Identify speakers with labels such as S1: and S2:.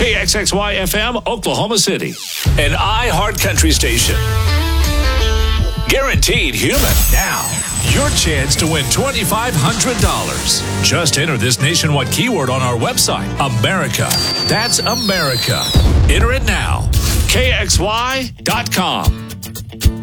S1: KXXY FM, Oklahoma City.
S2: An iHeart Country station. Guaranteed human.
S1: Now, your chance to win $2,500. Just enter this nationwide keyword on our website, America. That's America. Enter it now. KXY.com.